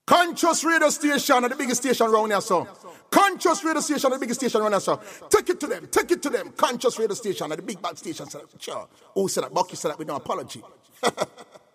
Conscious radio station are the biggest station around here, so. Conscious radio station are the biggest station around here, so. Take it to them. Conscious radio station are the big bad station. Sure. Who said that? Bucky said that with no apology.